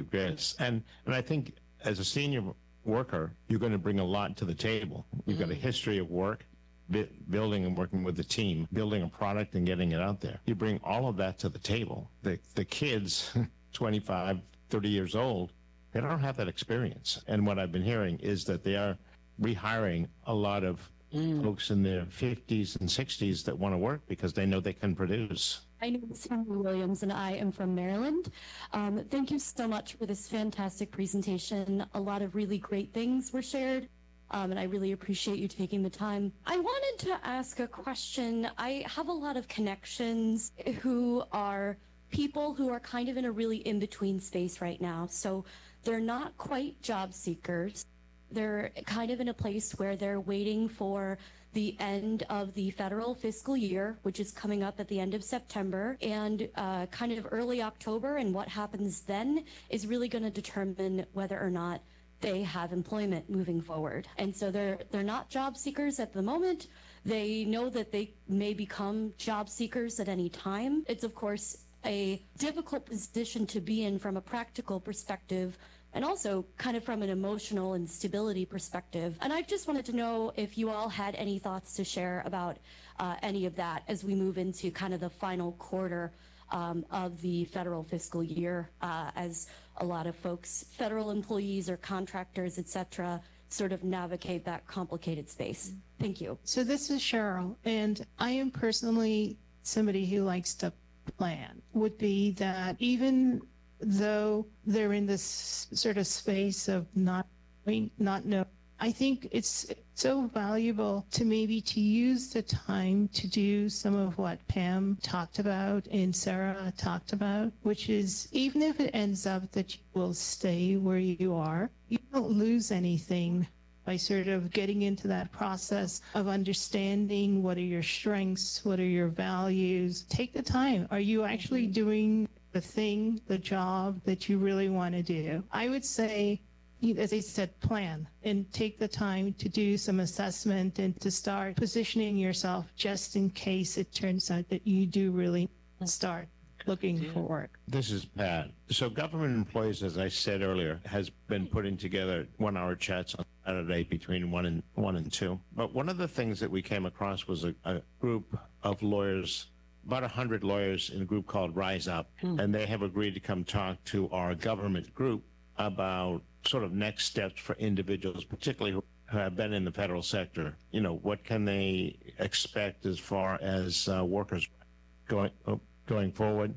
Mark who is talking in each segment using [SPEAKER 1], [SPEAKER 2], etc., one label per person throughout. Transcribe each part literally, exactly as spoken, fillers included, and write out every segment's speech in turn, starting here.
[SPEAKER 1] progress. And, and I think as a senior worker, you're going to bring a lot to the table. You've got a history of work, bi- building and working with the team, building a product and getting it out there. You bring all of that to the table. The, the kids, twenty-five, thirty years old, they don't have that experience. And what I've been hearing is that they are rehiring a lot of mm. folks in their fifties and sixties that want to work because they know they can produce.
[SPEAKER 2] My name is Henry Williams, and I am from Maryland. Um, thank you so much for this fantastic presentation. A lot of really great things were shared, um, and I really appreciate you taking the time. I wanted to ask a question. I have a lot of connections who are people who are kind of in a really in-between space right now. So they're not quite job seekers. They're kind of in a place where they're waiting for the end of the federal fiscal year, which is coming up at the end of September, and uh, kind of early October, and what happens then is really going to determine whether or not they have employment moving forward. And so they're they're not job seekers at the moment. They know that they may become job seekers at any time. It's, of course, a difficult position to be in from a practical perspective, and also kind of from an emotional and stability perspective. And I just wanted to know if you all had any thoughts to share about uh, any of that as we move into kind of the final quarter um, of the federal fiscal year, uh, as a lot of folks, federal employees or contractors, et cetera, sort of navigate that complicated space. Thank you.
[SPEAKER 3] So this is Cheryl, and I am personally somebody who likes to plan. Would be that even though they're in this sort of space of not not know, I think it's so valuable to maybe to use the time to do some of what Pam talked about and Sarah talked about, which is even if it ends up that you will stay where you are, you don't lose anything by sort of getting into that process of understanding what are your strengths, what are your values. Take the time. Are you actually doing the thing, the job that you really want to do? I would say, as I said, plan and take the time to do some assessment and to start positioning yourself just in case it turns out that you do really start looking for work.
[SPEAKER 1] This is Pat. So government employees, as I said earlier, has been putting together one-hour chats on Saturday between one and one and two. But one of the things that we came across was a, a group of lawyers, about one hundred lawyers in a group called Rise Up, hmm. and they have agreed to come talk to our government group about sort of next steps for individuals, particularly who have been in the federal sector. You know, what can they expect as far as uh, workers going going forward?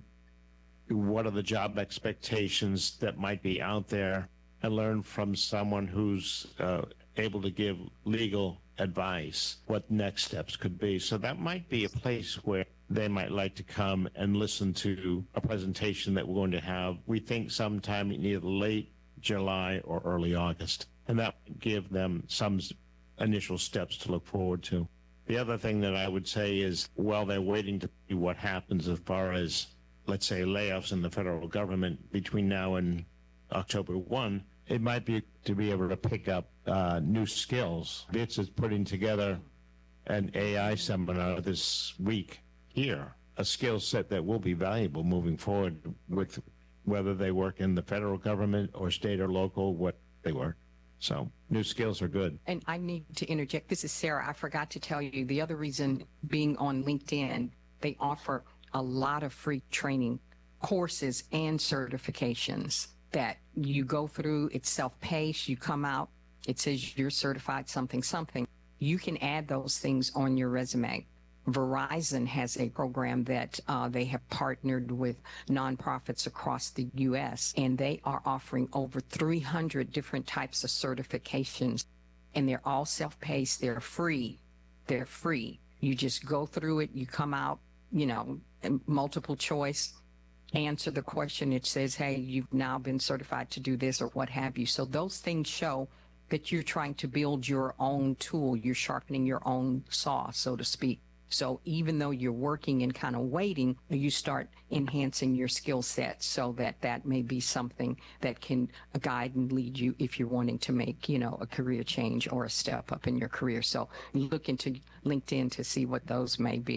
[SPEAKER 1] What are the job expectations that might be out there? And learn from someone who's uh, able to give legal advice what next steps could be. So that might be a place where they might like to come and listen to a presentation that we're going to have, we think sometime in either late July or early August. And that would give them some initial steps to look forward to. The other thing that I would say is, while they're waiting to see what happens as far as, let's say, layoffs in the federal government between now and October first, it might be to be able to pick up uh, new skills. V I T S is putting together an A I seminar this week here, a skill set that will be valuable moving forward with whether they work in the federal government or state or local, what they work. So new skills are good.
[SPEAKER 4] And I need to interject. This is Sarah. I forgot to tell you the other reason being on LinkedIn, they offer a lot of free training courses and certifications that you go through. It's self-paced. You come out. It says you're certified something, something. You can add those things on your resume. Verizon has a program that uh, they have partnered with nonprofits across the U S, and they are offering over three hundred different types of certifications, and they're all self-paced. They're free. They're free. You just go through it. You come out, you know, multiple choice, answer the question. It says, hey, you've now been certified to do this or what have you. So those things show that you're trying to build your own tool. You're sharpening your own saw, so to speak. So even though you're working and kind of waiting, you start enhancing your skill set so that that may be something that can guide and lead you if you're wanting to make, you know, a career change or a step up in your career. So look into LinkedIn to see what those may be.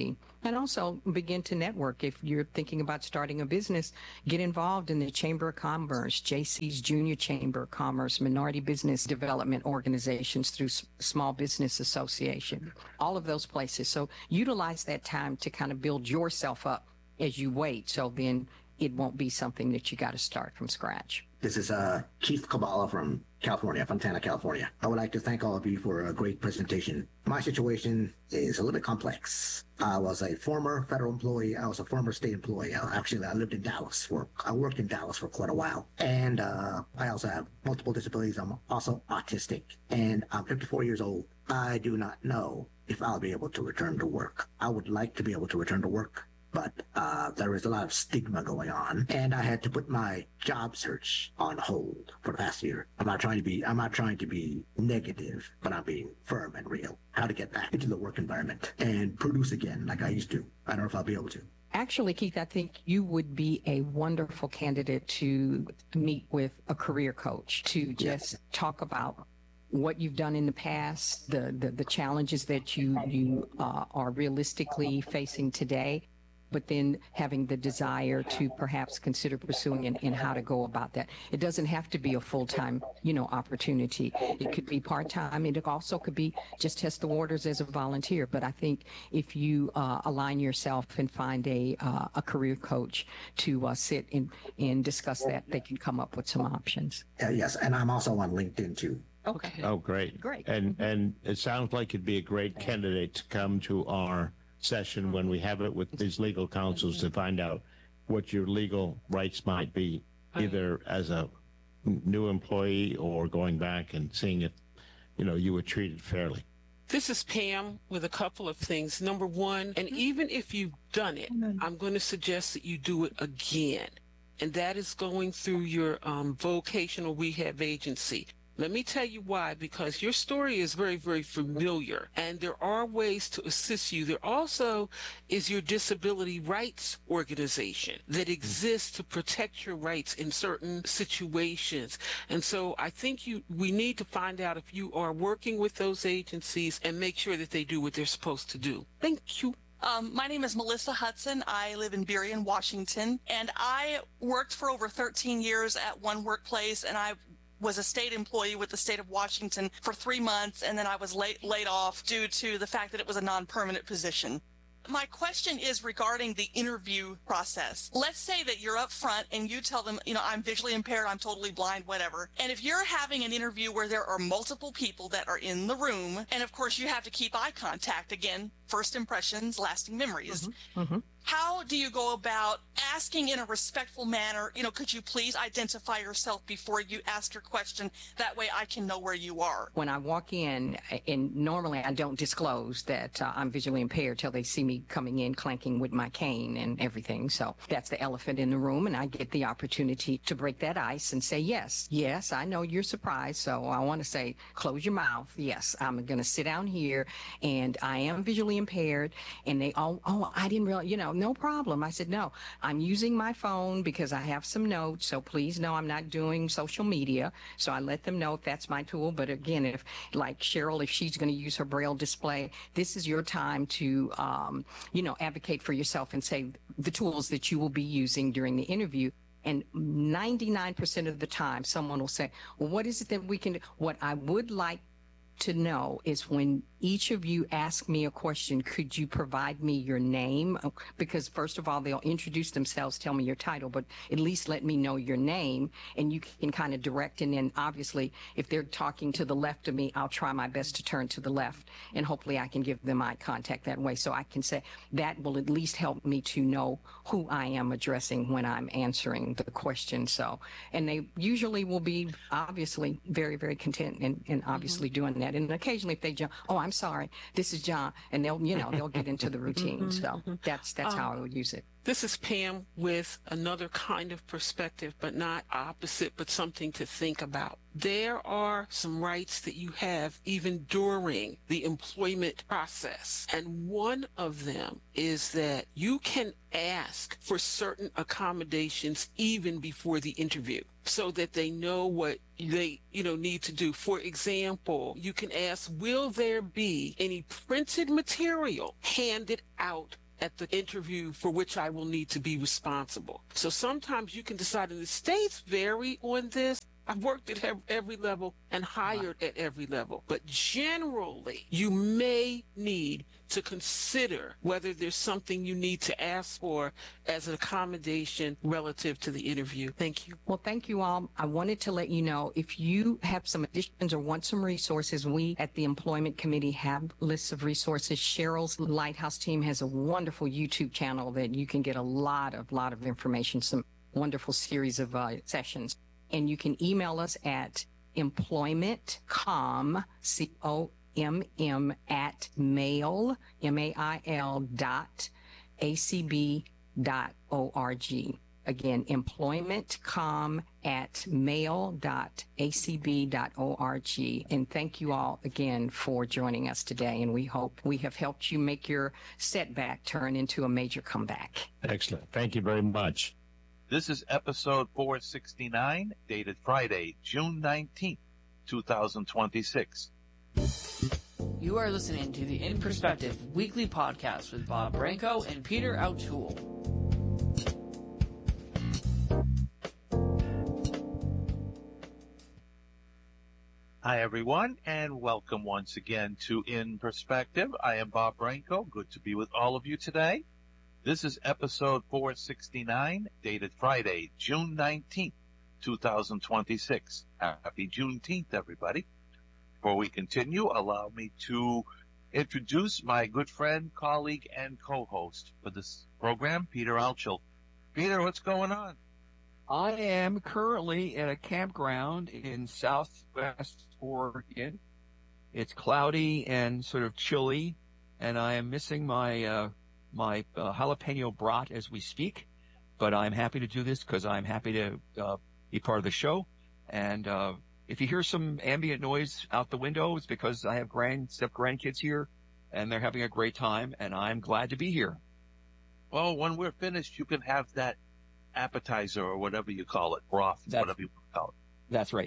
[SPEAKER 4] And also begin to network. If you're thinking about starting a business, get involved in the Chamber of Commerce, J C's Junior Chamber of Commerce, Minority Business Development Organizations through S- Small Business Association, all of those places. So utilize that time to kind of build yourself up as you wait. So then it won't be something that you got to start from scratch.
[SPEAKER 5] This is uh, Keith Kabbalah from California, Fontana, California. I would like to thank all of you for a great presentation. My situation is a little bit complex. I was a former federal employee. I was a former state employee. I, actually, I lived in Dallas for, I worked in Dallas for quite a while. And uh, I also have multiple disabilities. I'm also autistic. And I'm fifty-four years old. I do not know if I'll be able to return to work. I would like to be able to return to work, but uh, there is a lot of stigma going on, and I had to put my job search on hold for the past year. I'm not trying to be, I'm not trying to be negative, but I'm being firm and real. How to get back into the work environment and produce again like I used to. I don't know if I'll be able to.
[SPEAKER 4] Actually, Keith, I think you would be a wonderful candidate to meet with a career coach to just talk about what you've done in the past, the the, the challenges that you you uh, are realistically facing today, but then having the desire to perhaps consider pursuing and, and how to go about that. It doesn't have to be a full-time, you know, opportunity. It could be part-time. It also could be just test the waters as a volunteer. But I think if you uh, align yourself and find a uh, a career coach to uh, sit and, and discuss that, they can come up with some options.
[SPEAKER 5] Uh, yes, and I'm also on LinkedIn too.
[SPEAKER 4] Okay.
[SPEAKER 1] Oh, great.
[SPEAKER 4] Great.
[SPEAKER 1] And, and it sounds like it'd be a great candidate to come to our session when we have it with these legal counsels to find out what your legal rights might be, either as a new employee or going back and seeing if, you know, you were treated fairly.
[SPEAKER 6] This is Pam with a couple of things. Number one, and even if you've done it, I'm going to suggest that you do it again. And that is going through your um, vocational rehab agency. Let me tell you why, because your story is very, very familiar, and there are ways to assist you. There also is your disability rights organization that exists to protect your rights in certain situations. And so I think you we need to find out if you are working with those agencies and make sure that they do what they're supposed to do. Thank you.
[SPEAKER 7] Um, my name is Melissa Hudson. I live in Burien, Washington, and I worked for over thirteen years at one workplace, and I was a state employee with the state of Washington for three months, and then I was laid, laid off due to the fact that it was a non-permanent position. My question is regarding the interview process. Let's say that you're up front and you tell them, you know, I'm visually impaired, I'm totally blind, whatever. And if you're having an interview where there are multiple people that are in the room, and of course you have to keep eye contact again, first impressions, lasting memories.
[SPEAKER 4] Mm-hmm. Mm-hmm.
[SPEAKER 7] How do you go about asking in a respectful manner, you know, could you please identify yourself before you ask your question? That way I can know where you are.
[SPEAKER 4] When I walk in, and normally I don't disclose that uh, I'm visually impaired till they see me coming in clanking with my cane and everything. So that's the elephant in the room, and I get the opportunity to break that ice and say, yes, yes, I know you're surprised. So I want to say, close your mouth. Yes, I'm going to sit down here, and I am visually impaired. And they all, oh, I didn't realize, you know, no problem. I said, no, I'm using my phone because I have some notes. So please know I'm not doing social media. So I let them know if that's my tool. But again, if like Cheryl, if she's going to use her Braille display, this is your time to, um, you know, advocate for yourself and say the tools that you will be using during the interview. And ninety-nine percent of the time, someone will say, well, what is it that we can do? What I would like to know is when each of you ask me a question, could you provide me your name? Because first of all, they'll introduce themselves, tell me your title, but at least let me know your name, and you can kind of direct. And then obviously, if they're talking to the left of me, I'll try my best to turn to the left, and hopefully I can give them eye contact that way. So I can say that will at least help me to know who I am addressing when I'm answering the question. So, and they usually will be obviously very, very content and, and obviously mm-hmm. doing that. And occasionally if they jump, oh, I'm sorry, this is John, and they'll, you know, they'll get into the routine. So that's that's um, how I would use it.
[SPEAKER 6] This is Pam with another kind of perspective, but not opposite, but something to think about. There are some rights that you have even during the employment process. And one of them is that you can ask for certain accommodations even before the interview so that they know what they, you know, need to do. For example, you can ask, will there be any printed material handed out at the interview for which I will need to be responsible. So sometimes you can decide, and the states vary on this. I've worked at ev- every level and hired at every level. But generally, you may need to consider whether there's something you need to ask for as an accommodation relative to the interview. Thank you.
[SPEAKER 4] Well, thank you all. I wanted to let you know if you have some additions or want some resources, we at the Employment Committee have lists of resources. Cheryl's Lighthouse team has a wonderful YouTube channel that you can get a lot of, lot of information, some wonderful series of uh, sessions. And you can email us at employmentcomm, C O M M, at mail, M A I L dot A C B dot O R G. Again, employmentcomm at mail dot A C B dot O R G. And thank you all again for joining us today. And we hope we have helped you make your setback turn into a major comeback.
[SPEAKER 1] Excellent. Thank you very much.
[SPEAKER 8] This is episode four sixty-nine, dated Friday, June nineteenth, two thousand twenty-six.
[SPEAKER 9] You are listening to the In Perspective weekly podcast with Bob Branco and Peter O'Toole.
[SPEAKER 8] Hi, everyone, and welcome once again to In Perspective. I am Bob Branco. Good to be with all of you today. This is episode four sixty-nine, dated Friday, June nineteenth, two thousand twenty-six. Happy Juneteenth, everybody. Before we continue, allow me to introduce my good friend, colleague, and co-host for this program, Peter Altschul. Peter, what's going on?
[SPEAKER 10] I am currently at a campground in southwest Oregon. It's cloudy and sort of chilly, and I am missing my uh, my uh, jalapeno brat as we speak, but I'm happy to do this because I'm happy to uh, be part of the show. And uh, if you hear some ambient noise out the window, it's because I have grand step grandkids here, and they're having a great time, and I'm glad to be here.
[SPEAKER 8] Well, when we're finished, you can have that appetizer or whatever you call it, broth,
[SPEAKER 10] That's,
[SPEAKER 8] whatever you call it.
[SPEAKER 10] That's right.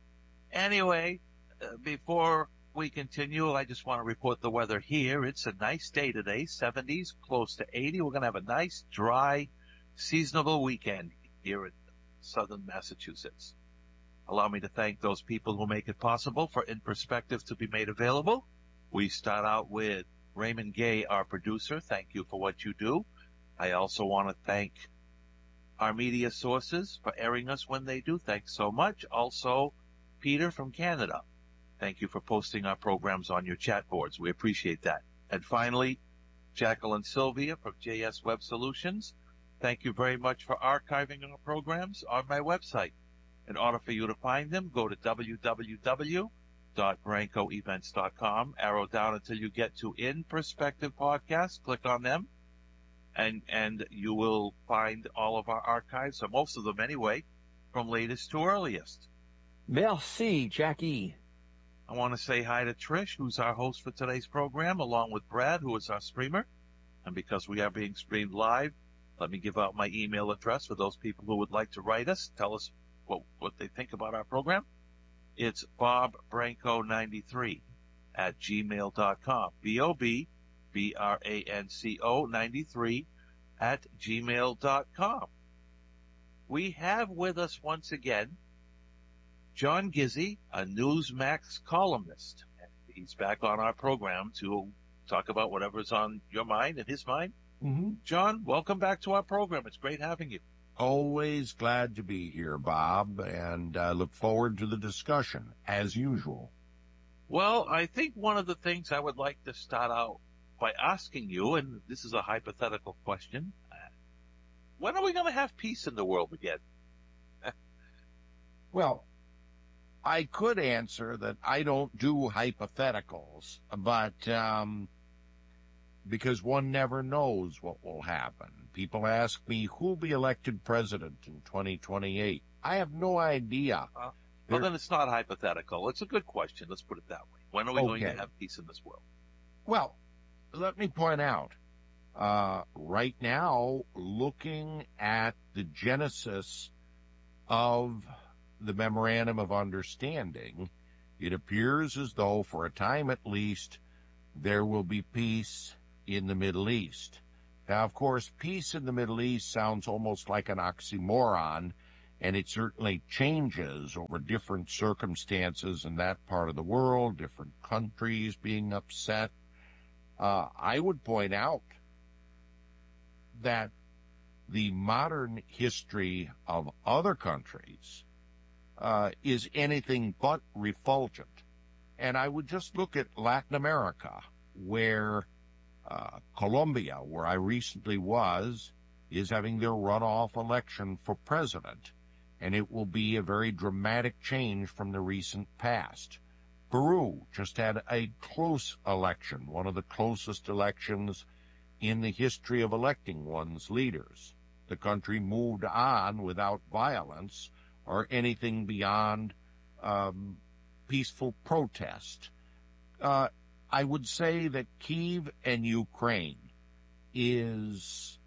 [SPEAKER 8] Anyway, uh, before we continue, I just want to report the weather here. It's a nice day today, seventies, close to eighty. We're going to have a nice, dry, seasonable weekend here in southern Massachusetts. Allow me to thank those people who make it possible for In Perspective to be made available. We start out with Raymond Gay, our producer. Thank you for what you do. I also want to thank our media sources for airing us when they do. Thanks so much. Also, Peter from Canada. Thank you for posting our programs on your chat boards. We appreciate that. And finally, Jacqueline Sylvia from J S Web Solutions. Thank you very much for archiving our programs on my website. In order for you to find them, go to w w w dot branco events dot com, arrow down until you get to In Perspective Podcast, click on them, and, and you will find all of our archives, or most of them anyway, from latest to earliest.
[SPEAKER 10] Merci, Jackie.
[SPEAKER 8] I want to say hi to Trish, who's our host for today's program, along with Brad, who is our streamer. And because we are being streamed live, let me give out my email address for those people who would like to write us, tell us what, what they think about our program. It's bob branco ninety-three at gmail dot com. B O B B R A N C O ninety-three at gmail dot com. We have with us once again John Gizzi, a Newsmax columnist. He's back on our program to talk about whatever's on your mind and his mind.
[SPEAKER 11] Mm-hmm.
[SPEAKER 8] John, welcome back to our program. It's great having you.
[SPEAKER 11] Always glad to be here, Bob, and uh, look forward to the discussion, as usual.
[SPEAKER 8] Well, I think one of the things I would like to start out by asking you, and this is a hypothetical question, when are we going to have peace in the world again?
[SPEAKER 11] Well, I could answer that I don't do hypotheticals, but um, because one never knows what will happen. People ask me who'll be elected president in twenty twenty-eight. I have no idea.
[SPEAKER 8] Uh, well, then it's not hypothetical. It's a good question. Let's put it that way. When are we okay. going to have peace in this world?
[SPEAKER 11] Well, let me point out, uh, right now, looking at the genesis of the Memorandum of Understanding, it appears as though, for a time at least, there will be peace in the Middle East. Now, of course, peace in the Middle East sounds almost like an oxymoron, and it certainly changes over different circumstances in that part of the world, different countries being upset. Uh, I would point out that the modern history of other countries uh, is anything but refulgent. And I would just look at Latin America, where uh, Colombia, where I recently was, is having their runoff election for president. And it will be a very dramatic change from the recent past. Peru just had a close election, one of the closest elections in the history of electing one's leaders. The country moved on without violence or anything beyond um, peaceful protest. Uh, I would say that Kyiv and Ukraine is,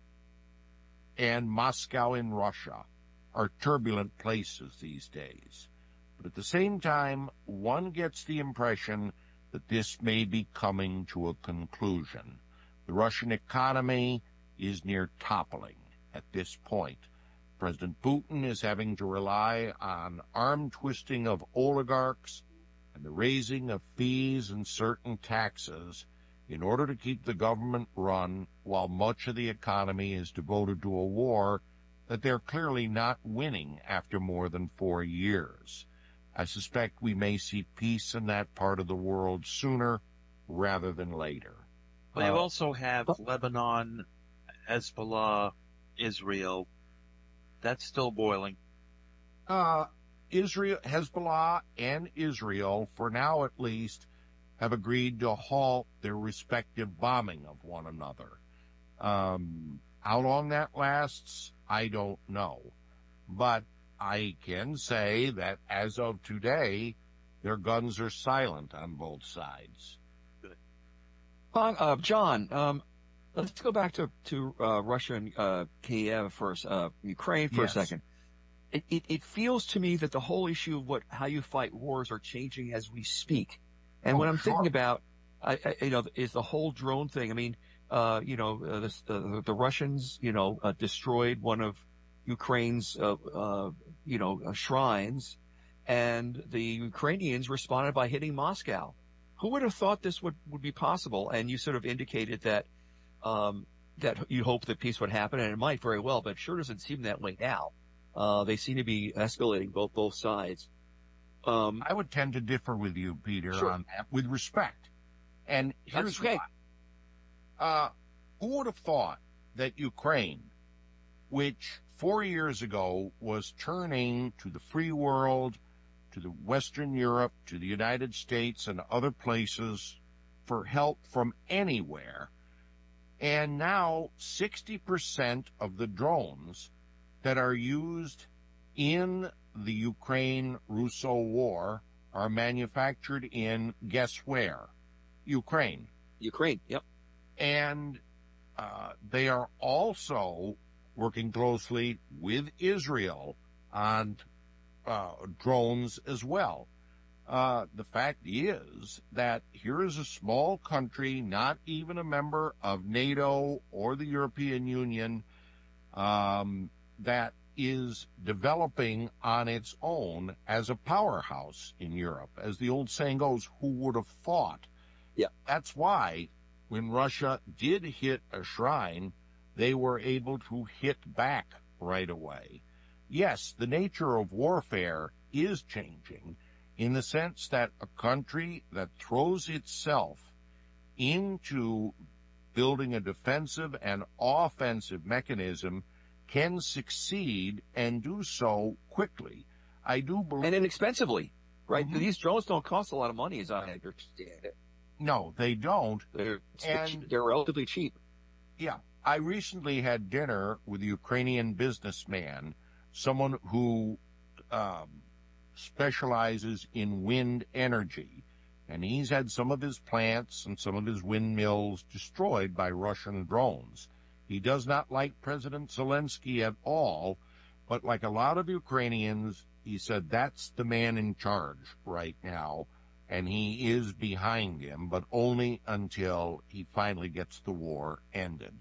[SPEAKER 11] and Moscow in Russia, are turbulent places these days. But at the same time, one gets the impression that this may be coming to a conclusion. The Russian economy is near toppling at this point. President Putin is having to rely on arm twisting of oligarchs and the raising of fees and certain taxes in order to keep the government run, while much of the economy is devoted to a war that they're clearly not winning after more than four years. I suspect we may see peace in that part of the world sooner rather than later.
[SPEAKER 8] But you
[SPEAKER 11] Uh,
[SPEAKER 8] also have Lebanon, Hezbollah, Israel. That's still boiling.
[SPEAKER 11] Uh, Israel, Hezbollah and Israel, for now at least, have agreed to halt their respective bombing of one another. Um, how long that lasts, I don't know. But I can say that as of today, their guns are silent on both sides.
[SPEAKER 10] Uh, uh, John, um, let's go back to, to uh, Russia and uh, Kiev first, uh, Ukraine for
[SPEAKER 11] Yes.
[SPEAKER 10] a second. It, it, it feels to me that the whole issue of what how you fight wars are changing as we speak. And
[SPEAKER 11] Oh,
[SPEAKER 10] what I'm
[SPEAKER 11] sure.
[SPEAKER 10] thinking about, I, I, you know, is the whole drone thing. I mean, uh, you know, uh, the, uh, the Russians, you know, uh, destroyed one of Ukraine's, uh, uh, you know, uh, shrines, and the Ukrainians responded by hitting Moscow. Who would have thought this would, would be possible? And you sort of indicated that um, that you hope that peace would happen, and it might very well, but it sure doesn't seem that way now. Uh, they seem to be escalating both both sides. Um,
[SPEAKER 11] I would tend to differ with you, Peter,
[SPEAKER 10] Sure.
[SPEAKER 11] on that, with respect. And here's
[SPEAKER 10] That's okay.
[SPEAKER 11] why. Uh, who would have thought that Ukraine, which four years ago was turning to the free world, to the Western Europe, to the United States and other places for help from anywhere, and now sixty percent of the drones that are used in the Ukraine-Russo war are manufactured in, guess where? Ukraine.
[SPEAKER 10] Ukraine, yep.
[SPEAKER 11] And uh, they are also working closely with Israel on uh, drones as well. Uh, the fact is that here is a small country, not even a member of NATO or the European Union, um, that is developing on its own as a powerhouse in Europe. As the old saying goes, who would have thought?
[SPEAKER 10] Yeah.
[SPEAKER 11] That's why when Russia did hit a shrine, they were able to hit back right away. Yes, the nature of warfare is changing in the sense that a country that throws itself into building a defensive and offensive mechanism can succeed and do so quickly. I do believe...
[SPEAKER 10] And inexpensively, right?
[SPEAKER 11] Mhm.
[SPEAKER 10] These drones don't cost a lot of money, as I understand it.
[SPEAKER 11] No, they don't.
[SPEAKER 10] They're,
[SPEAKER 11] And-
[SPEAKER 10] they're relatively cheap.
[SPEAKER 11] Yeah. I recently had dinner with a Ukrainian businessman, someone who um, specializes in wind energy. And he's had some of his plants and some of his windmills destroyed by Russian drones. He does not like President Zelensky at all, but like a lot of Ukrainians, he said that's the man in charge right now, and he is behind him, but only until he finally gets the war ended.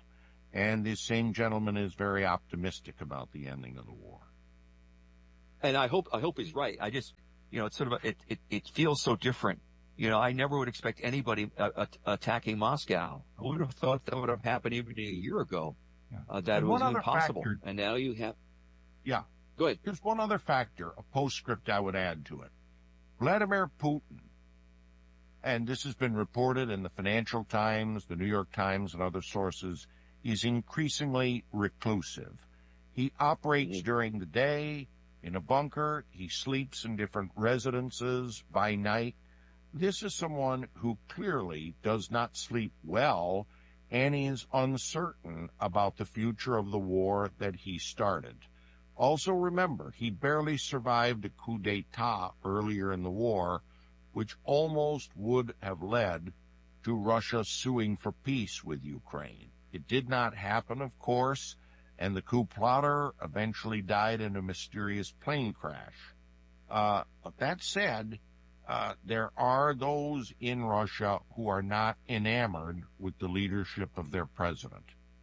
[SPEAKER 11] And this same gentleman is very optimistic about the ending of the war.
[SPEAKER 10] And I hope I hope he's right. I just, you know, it's sort of a, it, it it feels so different. You know, I never would expect anybody uh, uh, attacking Moscow. I would have thought that would have happened even a year ago.
[SPEAKER 11] Yeah.
[SPEAKER 10] Uh, that
[SPEAKER 11] And
[SPEAKER 10] was
[SPEAKER 11] one other
[SPEAKER 10] impossible.
[SPEAKER 11] factor-
[SPEAKER 10] And now you have.
[SPEAKER 11] Yeah.
[SPEAKER 10] Go ahead.
[SPEAKER 11] Here's one other factor, a postscript I would add to it. Vladimir Putin, and this has been reported in the Financial Times, the New York Times, and other sources, is increasingly reclusive. He operates during the day in a bunker. He sleeps in different residences by night. This is someone who clearly does not sleep well and is uncertain about the future of the war that he started. Also remember, he barely survived a coup d'etat earlier in the war, which almost would have led to Russia suing for peace with Ukraine. It did not happen, of course, and the coup plotter eventually died in a mysterious plane crash. Uh, but that said, uh, there are those in Russia who are not enamored with the leadership of their president.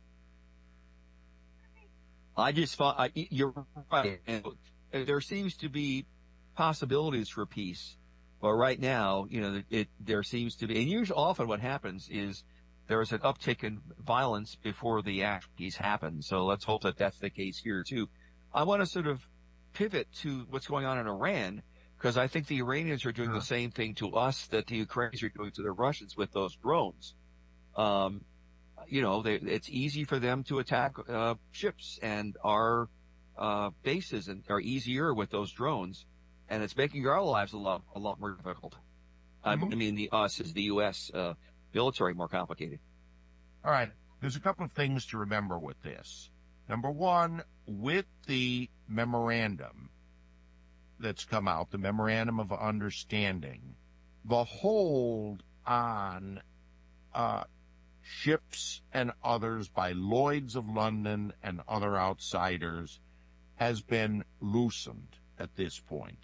[SPEAKER 10] I just thought I, you're right. And there seems to be possibilities for peace, but right now, you know, it there seems to be, and usually, often what happens is there is an uptick in violence before the actual peace happens. So let's hope that that's the case here too. I want to sort of pivot to what's going on in Iran, because I think the Iranians are doing the same thing to us that the Ukrainians are doing to the Russians with those drones. Um, you know, they, it's easy for them to attack uh, ships, and our uh, bases and are easier with those drones, and it's making our lives a lot a lot more difficult.
[SPEAKER 11] Mm-hmm.
[SPEAKER 10] I, I mean, the us as the U S uh, military more complicated.
[SPEAKER 11] All right. There's a couple of things to remember with this. Number one, with the memorandum that's come out, the Memorandum of Understanding, the hold on uh, ships and others by Lloyd's of London and other outsiders has been loosened at this point.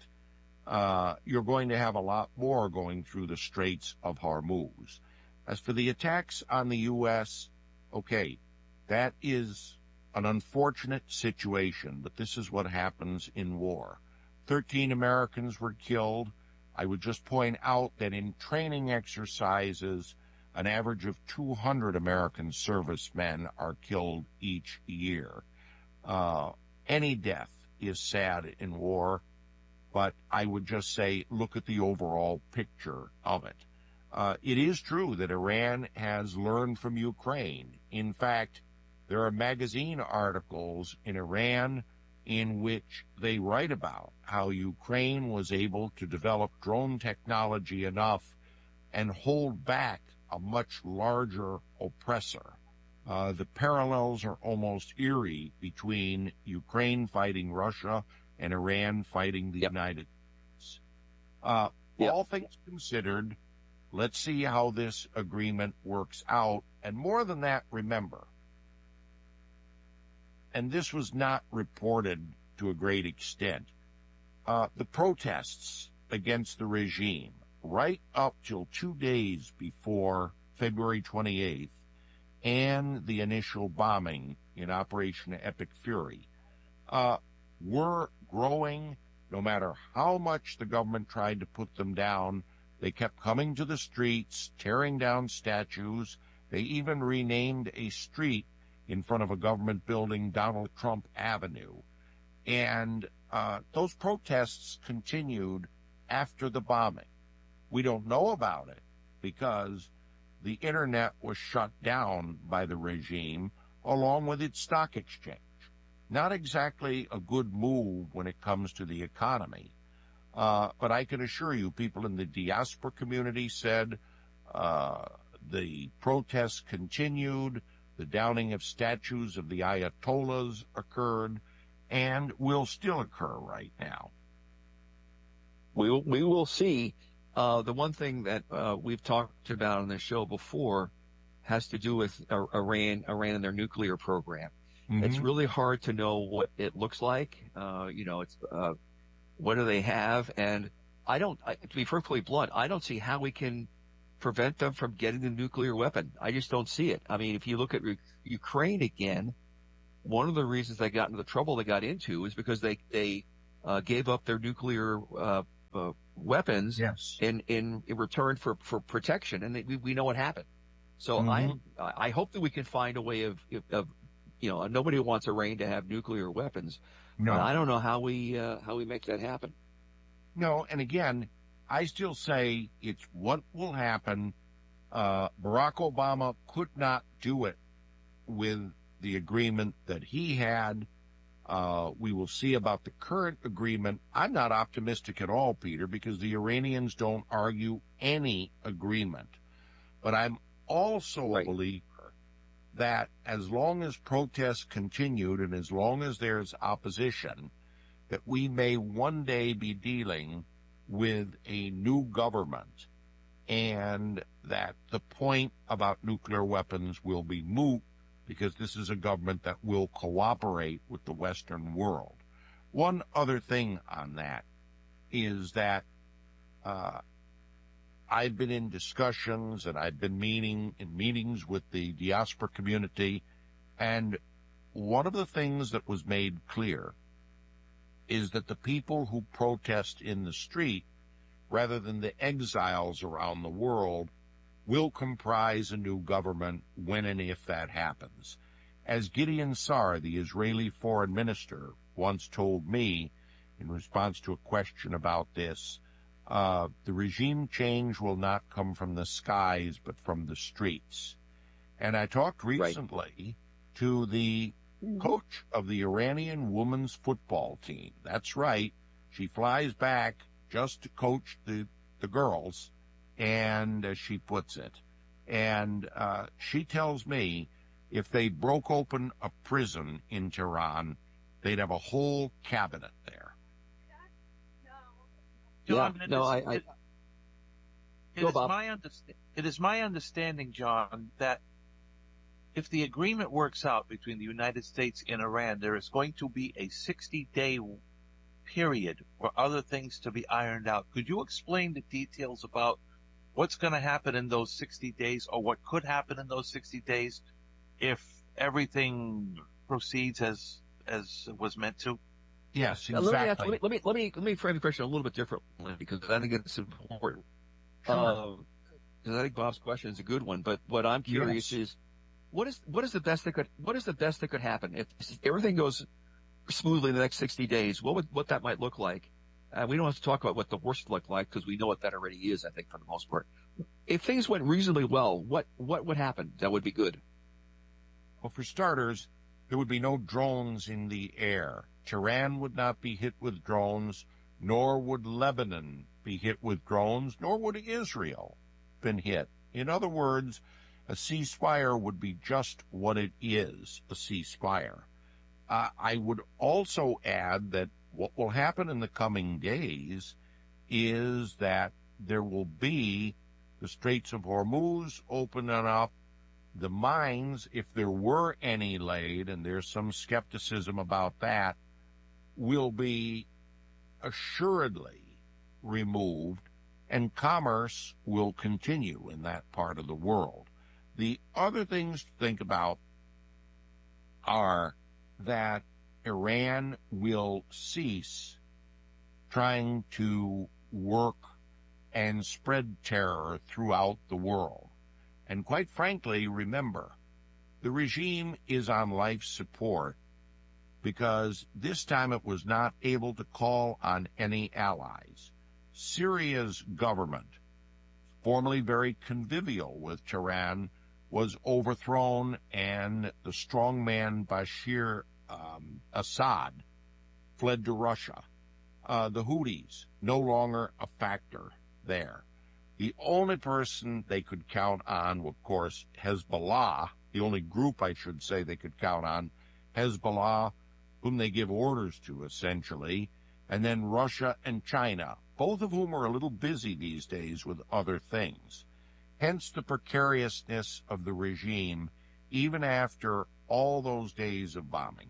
[SPEAKER 11] Uh, you're going to have a lot more going through the Straits of Hormuz. As for the attacks on the U S, okay, that is an unfortunate situation, but this is what happens in war. Thirteen Americans were killed. I would just point out that in training exercises, an average of two hundred American servicemen are killed each year. Uh, any death is sad in war, but I would just say look at the overall picture of it. Uh, it is true that Iran has learned from Ukraine. In fact, there are magazine articles in Iran in which they write about how Ukraine was able to develop drone technology enough and hold back a much larger oppressor. Uh, the parallels are almost eerie between Ukraine fighting Russia and Iran fighting the yep. United States. Uh, yep. All things considered, let's see how this agreement works out. And more than that, remember, and this was not reported to a great extent, uh, the protests against the regime right up till two days before February twenty-eighth and the initial bombing in Operation Epic Fury uh, were growing. No matter how much the government tried to put them down, they kept coming to the streets, tearing down statues. They even renamed a street in front of a government building Donald Trump Avenue. And uh, those protests continued after the bombing. We don't know about it because the internet was shut down by the regime along with its stock exchange. Not exactly a good move when it comes to the economy. Uh, but I can assure you, people in the diaspora community said uh, the protests continued, the downing of statues of the Ayatollahs occurred, and will still occur right now.
[SPEAKER 10] We will, we will see. Uh, the one thing that uh, we've talked about on this show before has to do with uh, Iran, Iran and their nuclear program. Mm-hmm. It's really hard to know what it looks like. Uh, you know, it's uh, what do they have? And I don't, I, to be perfectly blunt, I don't see how we can prevent them from getting the nuclear weapon. I just don't see it. I mean, if you look at Ukraine again, one of the reasons they got into the trouble they got into is because they they uh, gave up their nuclear uh, uh, weapons
[SPEAKER 11] yes.
[SPEAKER 10] in, in in return for, for protection, and they, we we know what happened. So
[SPEAKER 11] Mhm.
[SPEAKER 10] I I hope that we can find a way of of you know nobody wants Iran to have nuclear weapons.
[SPEAKER 11] No.
[SPEAKER 10] But I don't know how we uh, how we make that happen.
[SPEAKER 11] No, and again, I still say it's what will happen. Uh, Barack Obama could not do it with the agreement that he had. Uh, we will see about the current agreement. I'm not optimistic at all, Peter, because the Iranians don't argue any agreement. But I'm also
[SPEAKER 10] Right.
[SPEAKER 11] a believer that as long as protests continued and as long as there's opposition, that we may one day be dealing with a new government, and that the point about nuclear weapons will be moot because this is a government that will cooperate with the Western world. One other thing on that is that uh, I've been in discussions and I've been meeting in meetings with the diaspora community, and one of the things that was made clear is that the people who protest in the street, rather than the exiles around the world, will comprise a new government when and if that happens. As Gideon Sar, the Israeli foreign minister, once told me in response to a question about this, uh, the regime change will not come from the skies, but from the streets. And I talked recently right. to the coach of the Iranian women's football team. That's right. She flies back just to coach the, the girls, and as she puts it. And uh, she tells me if they broke open a prison in Tehran, they'd have a whole cabinet there.
[SPEAKER 8] John,
[SPEAKER 10] yeah,
[SPEAKER 8] it
[SPEAKER 10] no,
[SPEAKER 8] is,
[SPEAKER 10] I, I,
[SPEAKER 8] it, it,
[SPEAKER 10] go,
[SPEAKER 8] is my understa- it is my understanding, John, that if the agreement works out between the United States and Iran, there is going to be a sixty-day period for other things to be ironed out. Could you explain the details about what's going to happen in those sixty days, or what could happen in those sixty days if everything proceeds as as it was meant to?
[SPEAKER 11] Yes,
[SPEAKER 10] exactly. Let me, ask, let me let me let me let me frame the question a little bit differently, because I think it's important.
[SPEAKER 11] Sure.
[SPEAKER 10] Um, because I think Bob's question is a good one. But what I'm curious
[SPEAKER 11] yes.
[SPEAKER 10] is, what is what is the best that could what is the best that could happen if everything goes smoothly in the next sixty days? What would what that might look like? Uh, we don't have to talk about what the worst look like, because we know what that already is, I think, for the most part. If things went reasonably well, what what would happen that would be good?
[SPEAKER 11] Well, for starters, there would be no drones in the air. Tehran would not be hit with drones, nor would Lebanon be hit with drones, nor would Israel been hit. In other words, a ceasefire would be just what it is, a ceasefire. Uh, I would also add that what will happen in the coming days is that there will be the Straits of Hormuz opening up, the mines, if there were any laid, and there's some skepticism about that, will be assuredly removed, and commerce will continue in that part of the world. The other things to think about are that Iran will cease trying to work and spread terror throughout the world. And quite frankly, remember, the regime is on life support because this time it was not able to call on any allies. Syria's government, formerly very convivial with Tehran, was overthrown, and the strongman Bashir um, Assad fled to Russia. Uh, the Houthis, no longer a factor there. The only person they could count on, of course, Hezbollah, the only group I should say they could count on, Hezbollah, whom they give orders to, essentially, and then Russia and China, both of whom are a little busy these days with other things. Hence the precariousness of the regime, even after all those days of bombing.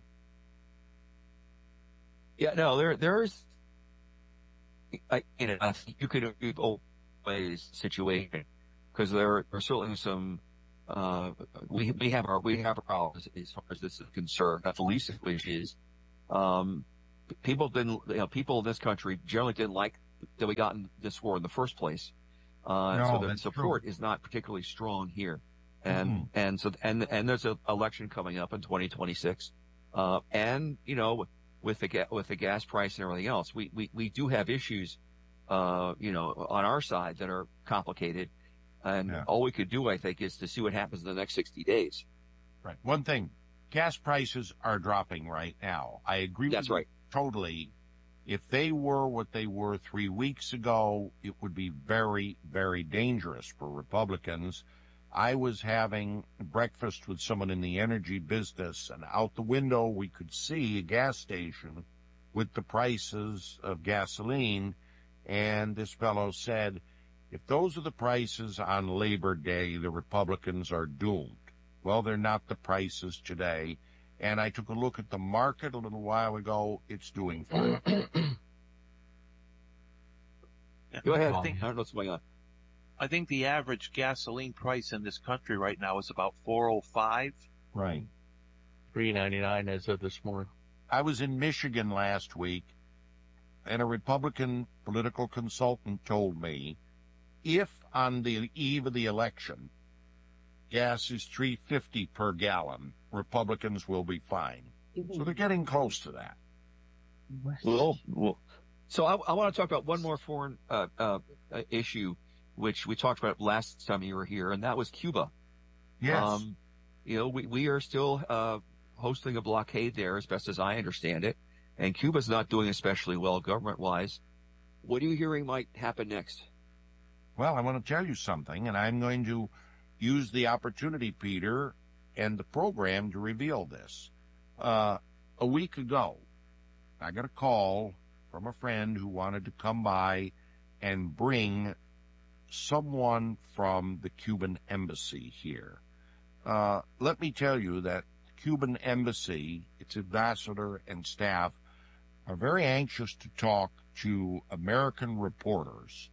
[SPEAKER 10] Yeah, no, there, there's, I, you know, I think you could always situation. because there are certainly some, uh, we, we have our, we have our problems as far as this is concerned. Not the least of which is, um, people didn't, you know, people in this country generally didn't like that we got in this war in the first place. Uh,
[SPEAKER 11] No,
[SPEAKER 10] so the
[SPEAKER 11] that's
[SPEAKER 10] support
[SPEAKER 11] true.
[SPEAKER 10] is not particularly strong here. And,
[SPEAKER 11] Mhm.
[SPEAKER 10] and so, and, and there's an election coming up in twenty twenty-six. Uh, and, you know, with the, ga- with the gas price and everything else, we, we, we do have issues, uh, you know, on our side that are complicated. And
[SPEAKER 11] Yeah.
[SPEAKER 10] all we could do, I think, is to see what happens in the next sixty days.
[SPEAKER 11] Right. One thing, gas prices are dropping right now. I agree
[SPEAKER 10] That's
[SPEAKER 11] with
[SPEAKER 10] right.
[SPEAKER 11] you totally. If they were what they were three weeks ago, it would be very, very dangerous for Republicans. I was having breakfast with someone in the energy business, and out the window we could see a gas station with the prices of gasoline, and this fellow said, if those are the prices on Labor Day, the Republicans are doomed. Well, they're not the prices today. And I took a look at the market a little while ago. It's doing fine.
[SPEAKER 10] Go ahead.
[SPEAKER 8] I think,
[SPEAKER 10] I don't know what's going on.
[SPEAKER 8] I think the average gasoline price in this country right now is about four oh five.
[SPEAKER 11] Right.
[SPEAKER 10] three ninety-nine as of this morning.
[SPEAKER 11] I was in Michigan last week, and a Republican political consultant told me if on the eve of the election gas is three fifty per gallon, Republicans will be fine. So they're getting close to that.
[SPEAKER 10] Well, well so I, I want to talk about one more foreign uh, uh, uh, issue, which we talked about last time you were here, and that was Cuba.
[SPEAKER 11] Yes.
[SPEAKER 10] Um, you know, we, we are still uh, hosting a blockade there, as best as I understand it, and Cuba's not doing especially well government-wise. What are you hearing might happen next?
[SPEAKER 11] Well, I want to tell you something, and I'm going to use the opportunity, Peter, and the program to reveal this. Uh, a week ago, I got a call from a friend who wanted to come by and bring someone from the Cuban embassy here. Uh, let me tell you that the Cuban embassy, its ambassador and staff, are very anxious to talk to American reporters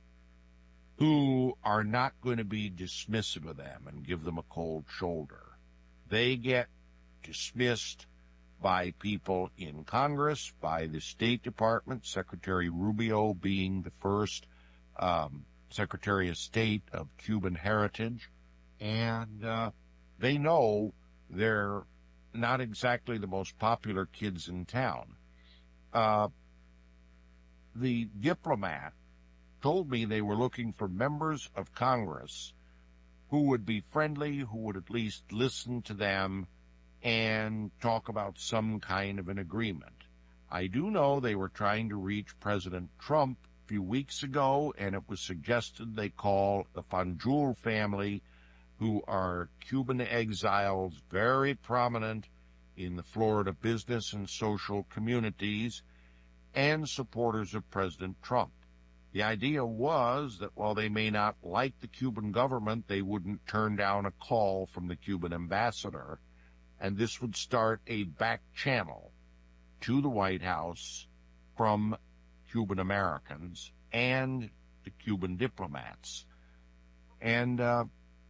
[SPEAKER 11] who are not going to be dismissive of them and give them a cold shoulder. They get dismissed by people in Congress, by the State Department, Secretary Rubio being the first um, Secretary of State of Cuban heritage, and uh, they know they're not exactly the most popular kids in town. Uh, the diplomat told me they were looking for members of Congress who would be friendly, who would at least listen to them and talk about some kind of an agreement. I do know they were trying to reach President Trump a few weeks ago, and it was suggested they call the Fanjul family, who are Cuban exiles, very prominent in the Florida business and social communities, and supporters of President Trump. The idea was that while they may not like the Cuban government, they wouldn't turn down a call from the Cuban ambassador, and this would start a back channel to the White House from Cuban Americans and the Cuban diplomats. And uh,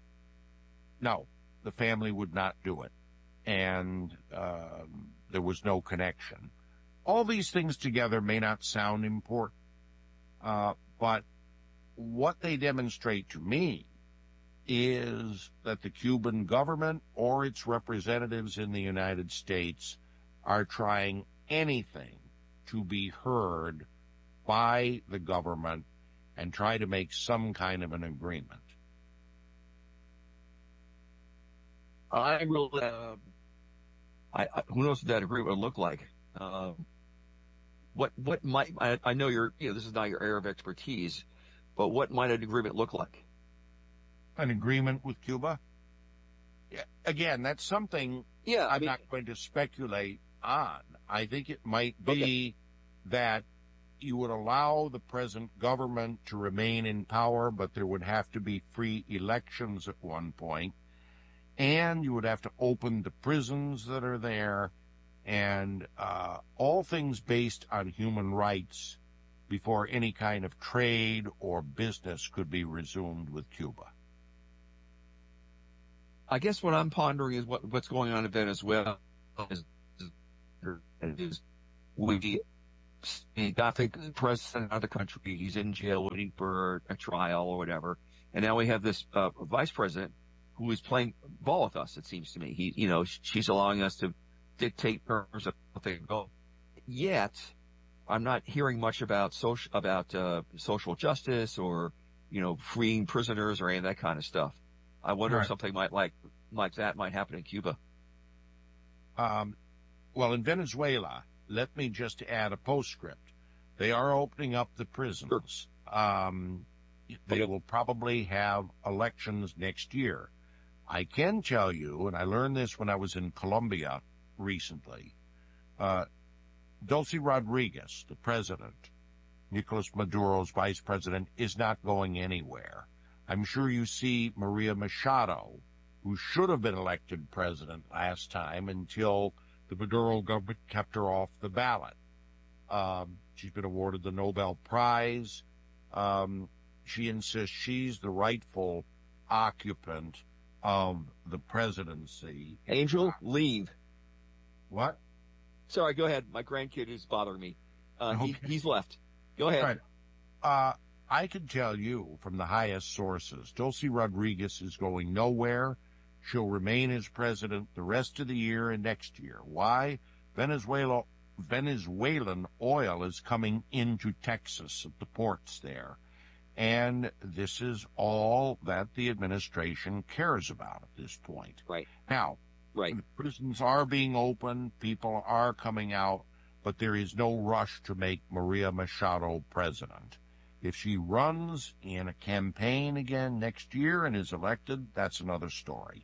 [SPEAKER 11] no, the family would not do it, and uh, there was no connection. All these things together may not sound important, uh, but what they demonstrate to me is that the Cuban government or its representatives in the United States are trying anything to be heard by the government and try to make some kind of an agreement.
[SPEAKER 10] I really, uh, I, I who knows what that agreement would look like. Uh, what what might I, I know you're you know this is not your area of expertise, but what might an agreement look like?
[SPEAKER 11] An agreement with Cuba? Yeah, again, that's something
[SPEAKER 10] Yeah, I
[SPEAKER 11] I'm
[SPEAKER 10] mean,
[SPEAKER 11] not going to speculate on. I think it might be
[SPEAKER 10] Okay.
[SPEAKER 11] that you would allow the present government to remain in power, but there would have to be free elections at one point, and you would have to open the prisons that are there, and uh, all things based on human rights before any kind of trade or business could be resumed with Cuba.
[SPEAKER 10] I guess what I'm pondering is what, what's going on in Venezuela is, is we got the president of the country. He's in jail waiting for a trial or whatever. And now we have this uh, vice president who is playing ball with us, it seems to me. He, you know, she's allowing us to dictate terms of how things go. Yet, I'm not hearing much about social, about uh, social justice or, you know, freeing prisoners or any of that kind of stuff. I wonder
[SPEAKER 11] Right.
[SPEAKER 10] if something might like like that might happen in Cuba.
[SPEAKER 11] Um, well, in Venezuela, let me just add a postscript. They are opening up the prisons. Um, they will probably have elections next year. I can tell you, and I learned this when I was in Colombia recently, uh, Dulce Rodriguez, the president, Nicolas Maduro's vice president, is not going anywhere. I'm sure you see Maria Machado, who should have been elected president last time until the Maduro government kept her off the ballot. Um, she's been awarded the Nobel Prize. Um, she insists she's the rightful occupant of the presidency.
[SPEAKER 10] Angel, leave.
[SPEAKER 11] What?
[SPEAKER 10] Sorry, go ahead. My grandkid is bothering me. Uh,
[SPEAKER 11] Okay.
[SPEAKER 10] he, he's left. Go ahead.
[SPEAKER 11] Right. Uh, I can tell you from the highest sources, Dulce Rodriguez is going nowhere. She'll remain as president the rest of the year and next year. Why? Venezuela, Venezuelan oil is coming into Texas at the ports there. And this is all that the administration cares about at this point.
[SPEAKER 10] Right.
[SPEAKER 11] Now,
[SPEAKER 10] Right.
[SPEAKER 11] the prisons are being opened, people are coming out, but there is no rush to make Maria Machado president. If she runs in a campaign again next year and is elected, that's another story.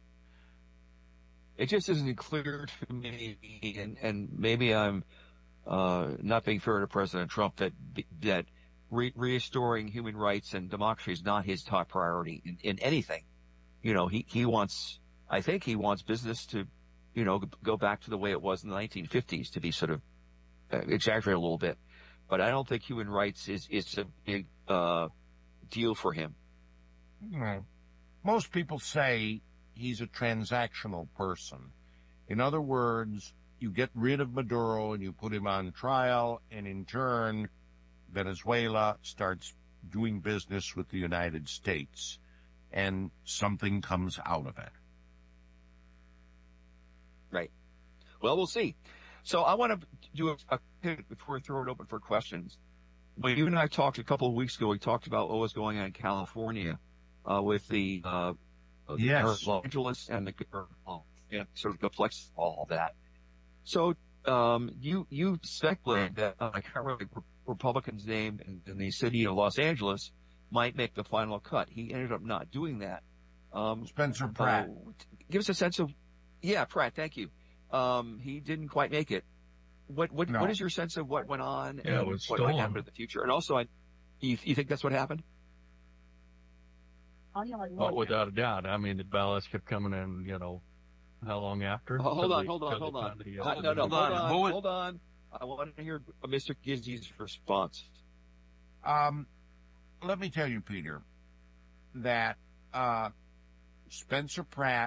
[SPEAKER 10] It just isn't clear to me, and, and maybe I'm uh, not being fair to President Trump, that that re- restoring human rights and democracy is not his top priority in, in anything. You know, he, he wants, I think he wants business to, you know, go back to the way it was in the nineteen fifties, to be sort of uh, exaggerated a little bit. But I don't think human rights is, is a big uh, deal for him.
[SPEAKER 11] Well, most people say he's a transactional person. In other words, you get rid of Maduro and you put him on trial, and in turn, Venezuela starts doing business with the United States, and something comes out of it.
[SPEAKER 10] Right. Well, we'll see. So I want to do a, a before we throw it open for questions. When you and I talked a couple of weeks ago, we talked about what was going on in California uh, with the uh,
[SPEAKER 11] Yes.
[SPEAKER 10] Los Angeles and the uh, yeah, sort of complex all that. So um, you you speculated that uh, I can't remember the Republican's name in, in the city of Los Angeles might make the final cut. He ended up not doing that. Um,
[SPEAKER 11] Spencer Pratt.
[SPEAKER 10] Uh, give us a sense of, yeah, Pratt. Thank you. Um, he didn't quite make it. What what
[SPEAKER 11] No.
[SPEAKER 10] what is your sense of what went on
[SPEAKER 12] Yeah, it
[SPEAKER 10] and
[SPEAKER 12] was
[SPEAKER 10] what might
[SPEAKER 12] stolen.
[SPEAKER 10] happen in the future? And also, I, you, you think that's what happened?
[SPEAKER 12] Oh, without a doubt. I mean, the ballots kept coming in, you know, how long after?
[SPEAKER 10] Oh, hold
[SPEAKER 12] Till
[SPEAKER 10] on,
[SPEAKER 12] they-
[SPEAKER 10] hold on,
[SPEAKER 12] till
[SPEAKER 10] hold
[SPEAKER 12] they
[SPEAKER 10] on.
[SPEAKER 12] found the,
[SPEAKER 10] Uh,
[SPEAKER 12] uh,
[SPEAKER 10] no, no, hold
[SPEAKER 8] Hold on.
[SPEAKER 10] on,
[SPEAKER 8] Who is-
[SPEAKER 10] hold on. I want to hear Mister Gizzy's response.
[SPEAKER 11] Um, let me tell you, Peter, that uh, Spencer Pratt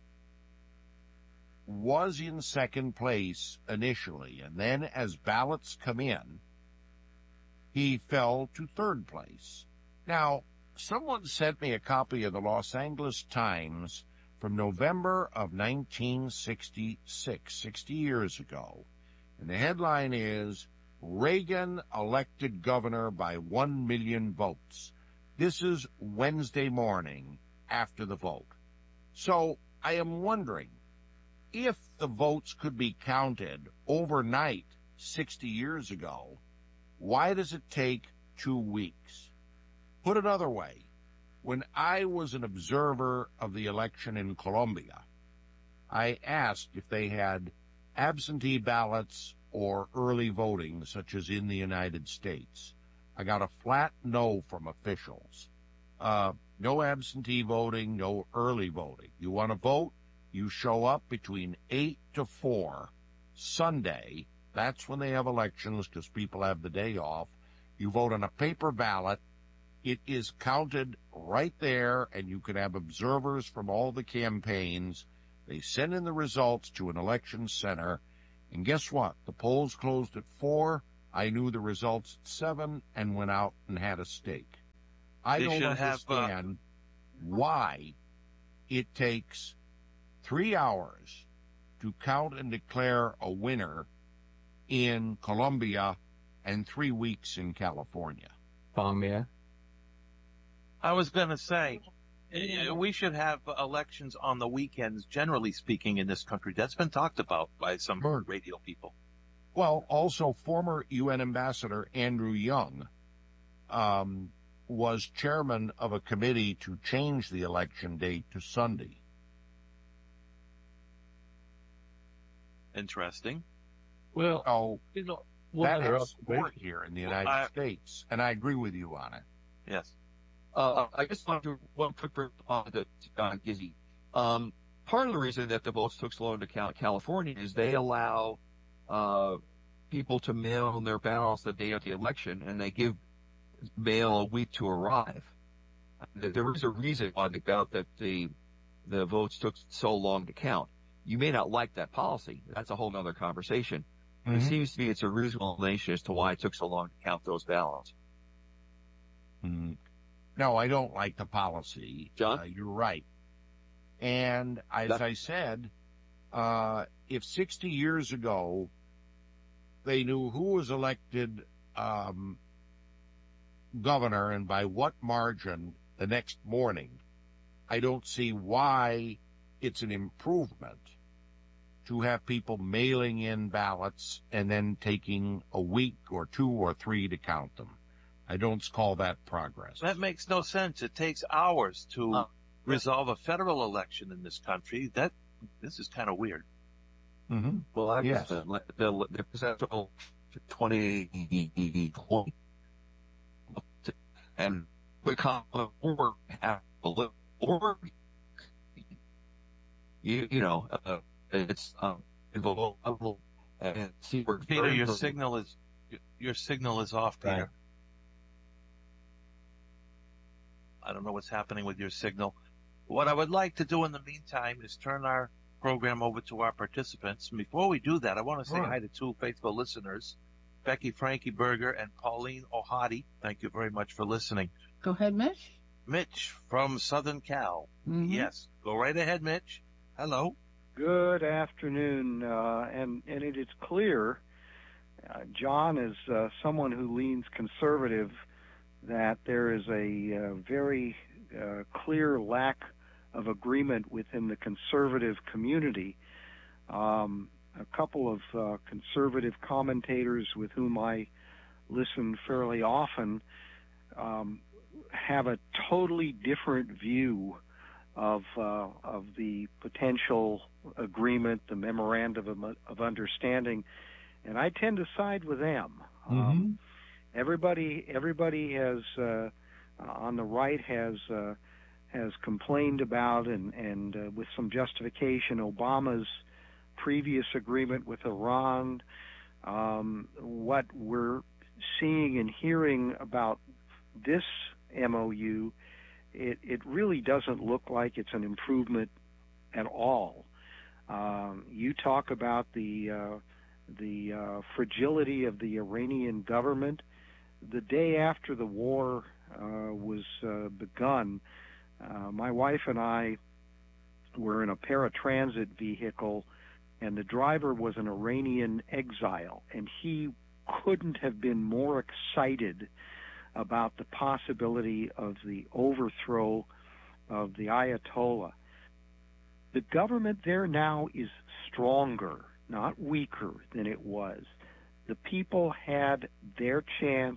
[SPEAKER 11] was in second place initially, and then as ballots come in, he fell to third place. Now, someone sent me a copy of the Los Angeles Times from November of nineteen sixty-six, sixty years ago, and the headline is, Reagan elected governor by one million votes. This is Wednesday morning after the vote. So I am wondering, if the votes could be counted overnight sixty years ago, why does it take two weeks? Put another way, when I was an observer of the election in Colombia, I asked if they had absentee ballots or early voting, such as in the United States. I got a flat no from officials. Uh, no absentee voting, no early voting. You want to vote? You show up between eight to four Sunday. That's when they have elections because people have the day off. You vote on a paper ballot, It is counted right there, and you can have observers from all the campaigns. They send in the results to an election center, and guess what? The polls closed at four. I knew the results at seven and went out and had a steak. I
[SPEAKER 8] They
[SPEAKER 11] don't
[SPEAKER 8] should have, uh,
[SPEAKER 11] understand why it takes three hours to count and declare a winner in Colombia and three weeks in California.
[SPEAKER 12] Bong, may I?
[SPEAKER 8] I was going to say, uh, we should have elections on the weekends, generally speaking, in this country. That's been talked about by some
[SPEAKER 11] Sure.
[SPEAKER 8] radio people.
[SPEAKER 11] Well, also former U N Ambassador Andrew Young um, was chairman of a committee to change the election date to Sunday.
[SPEAKER 8] Interesting.
[SPEAKER 12] Well,
[SPEAKER 11] So
[SPEAKER 12] you know,
[SPEAKER 11] that
[SPEAKER 12] one other
[SPEAKER 11] has support
[SPEAKER 12] observation.
[SPEAKER 11] here in the
[SPEAKER 8] Well,
[SPEAKER 11] United
[SPEAKER 8] I-
[SPEAKER 11] States, and I agree with you on it.
[SPEAKER 8] Yes.
[SPEAKER 10] Uh, I just want to one quick response to John Gizzy. Um, part of the reason that the votes took so long to count in California is they allow uh, people to mail their ballots the day of the election, and they give mail a week to arrive. There is a reason why they felt that the the votes took so long to count. You may not like that policy. That's a whole other conversation.
[SPEAKER 11] Mhm.
[SPEAKER 10] It seems to me it's a reasonable explanation as to why it took so long to count those ballots.
[SPEAKER 11] Mm. No, I don't like the policy.
[SPEAKER 10] John?
[SPEAKER 11] Uh, you're right. And as
[SPEAKER 10] That-
[SPEAKER 11] I said, uh, if sixty years ago they knew who was elected um, governor and by what margin the next morning, I don't see why it's an improvement to have people mailing in ballots and then taking a week or two or three to count them. I don't call that progress.
[SPEAKER 8] That makes no sense. It takes hours to
[SPEAKER 10] Uh,
[SPEAKER 8] resolve a federal election in this country. That this is kind of weird.
[SPEAKER 11] Mm-hmm.
[SPEAKER 10] Well, I
[SPEAKER 11] Yes.
[SPEAKER 10] guess the, the, the presidential twenty twenty and we come forward have a little or you you know uh, it's um involved and see where
[SPEAKER 8] Peter, your signal is your, your signal is off, Peter.
[SPEAKER 11] Right.
[SPEAKER 8] I don't know what's happening with your signal. What I would like to do in the meantime is turn our program over to our participants. And before we do that, I want to say
[SPEAKER 11] Sure.
[SPEAKER 8] hi to two faithful listeners, Becky Frankie Berger and Pauline O'Hadi. Thank you very much for listening.
[SPEAKER 9] Go ahead, Mitch.
[SPEAKER 8] Mitch from Southern Cal.
[SPEAKER 9] Mhm.
[SPEAKER 8] Yes, go right ahead, Mitch. Hello.
[SPEAKER 13] Good afternoon, uh, and and it is clear, uh, John is uh, someone who leans conservative, that there is a uh, very uh, clear lack of agreement within the conservative community. Um, a couple of uh, conservative commentators with whom I listen fairly often um, have a totally different view of uh, of the potential agreement, the memorandum of, of understanding, and I tend to side with them. Um, everybody, everybody has uh, on the right has uh, has complained about and and uh, with some justification Obama's previous agreement with Iran. Um, what we're seeing and hearing about this M O U, it, it really doesn't look like it's an improvement at all. Um, you talk about the uh, the uh, fragility of the Iranian government. The day after the war uh, was uh, begun, uh, my wife and I were in a paratransit vehicle, and the driver was an Iranian exile, and he couldn't have been more excited about the possibility of the overthrow of the Ayatollah. The government there now is stronger, not weaker than it was. The people had their chance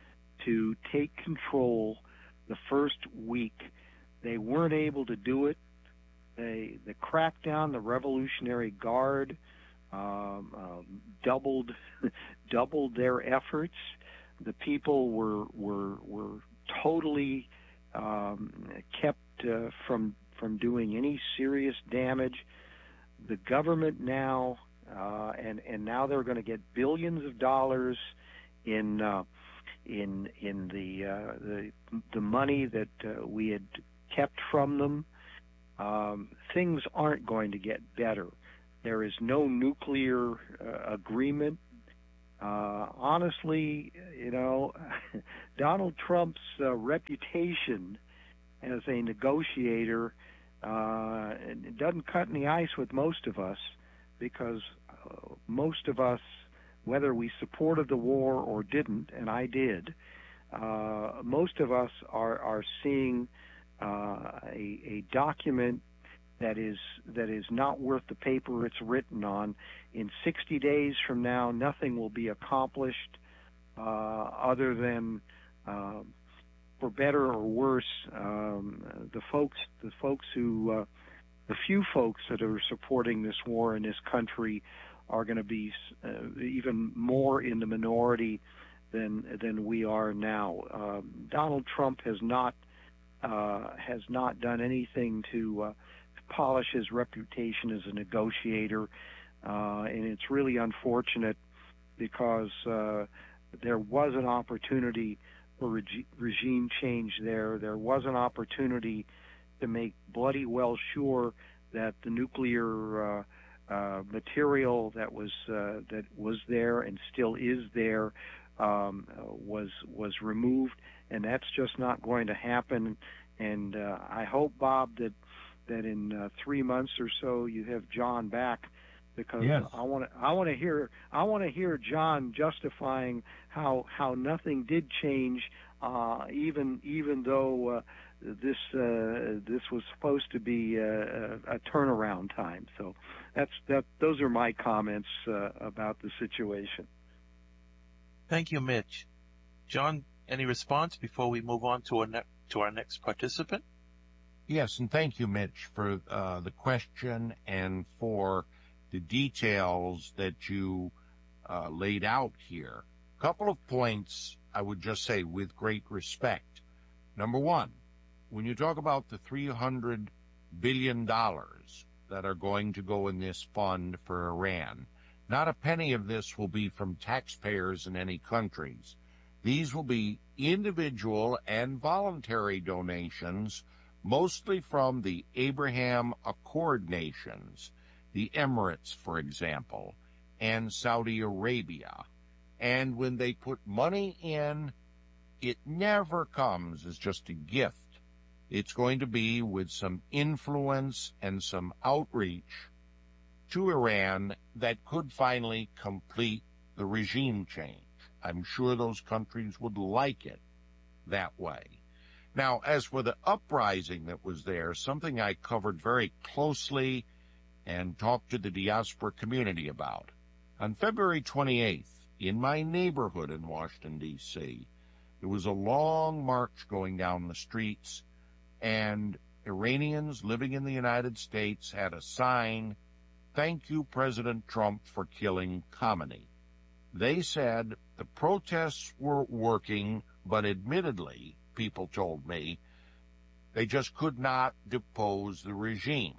[SPEAKER 13] to take control the first week. They weren't able to do it. They, the crackdown, the Revolutionary Guard um, um, doubled doubled their efforts. The people were were were totally um, kept uh, from from doing any serious damage. The government now, uh, and and now they're going to get billions of dollars in uh, in in the uh, the the money that uh, we had kept from them. Um, things aren't going to get better. There is no nuclear uh, agreement. Uh, honestly, you know, Donald Trump's uh, reputation as a negotiator uh, it doesn't cut any ice with most of us, because uh, most of us, whether we supported the war or didn't, and I did, uh, most of us are are seeing uh, a, a document that is that is not worth the paper it's written on. In sixty days from now, nothing will be accomplished uh, other than, uh, for better or worse, um, the folks the folks who uh, the few folks that are supporting this war in this country are going to be uh, even more in the minority than than we are now. Um, Donald Trump has not uh, has not done anything to uh, polish his reputation as a negotiator, uh, and it's really unfortunate because uh, there was an opportunity for regi- regime change there. There was an opportunity to make bloody well sure that the nuclear uh, uh, material that was uh, that was there and still is there um, was was removed, and that's just not going to happen. And uh, I hope, Bob, that that in uh, three months or so you have John back, because
[SPEAKER 12] Yes.
[SPEAKER 13] I want to I want to hear I want to hear John justifying how how nothing did change, uh, even even though uh, this uh, this was supposed to be a, a turnaround time. So that's that. Those are my comments uh, about the situation.
[SPEAKER 8] Thank you, Mitch. John, any response before we move on to our ne- to our next participant?
[SPEAKER 11] Yes, and thank you, Mitch, for uh, the question and for the details that you uh, laid out here. A couple of points I would just say with great respect. Number one, when you talk about the three hundred billion dollars that are going to go in this fund for Iran, not a penny of this will be from taxpayers in any countries. These will be individual and voluntary donations, mostly from the Abraham Accord nations, the Emirates, for example, and Saudi Arabia. And when they put money in, it never comes as just a gift. It's going to be with some influence and some outreach to Iran that could finally complete the regime change. I'm sure those countries would like it that way. Now, as for the uprising that was there, something I covered very closely and talked to the diaspora community about. On February twenty-eighth, in my neighborhood in Washington, D C, there was a long march going down the streets, and Iranians living in the United States had a sign, "Thank you, President Trump, for killing Khamenei." They said the protests were working, but admittedly, people told me, they just could not depose the regime.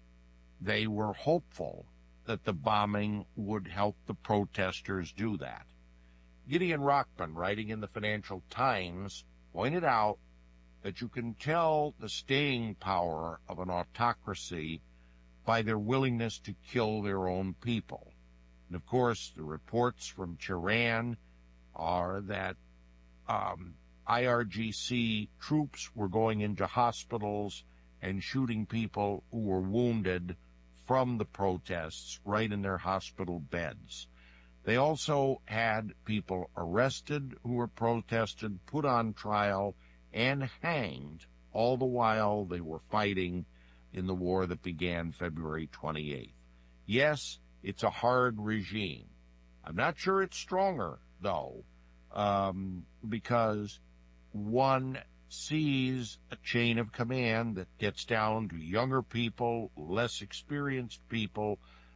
[SPEAKER 11] They were hopeful that the bombing would help the protesters do that. Gideon Rockman, writing in the Financial Times, pointed out that you can tell the staying power of an autocracy by their willingness to kill their own people. And of course, the reports from Tehran are that um, I R G C troops were going into hospitals and shooting people who were wounded from the protests right in their hospital beds. They also had people arrested who were protested, put on trial, and hanged, all the while they were fighting in the war that began February twenty-eighth. Yes, it's a hard regime. I'm not sure it's stronger, though, um, because one sees a chain of command that gets down to younger people, less experienced people,